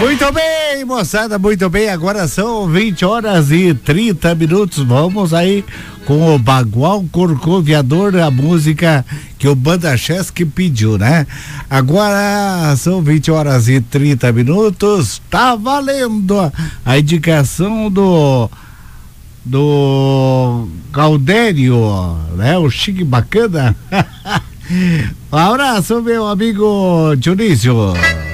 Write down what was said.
Muito bem, moçada, muito bem. Agora são 20h30. Vamos aí com o Bagual Corcoviador, a música que o Banda Chesc pediu, né? Agora são 20h30. Tá valendo a indicação do Galdério, né? O Chique Bacana. Um abraço, meu amigo Dionísio.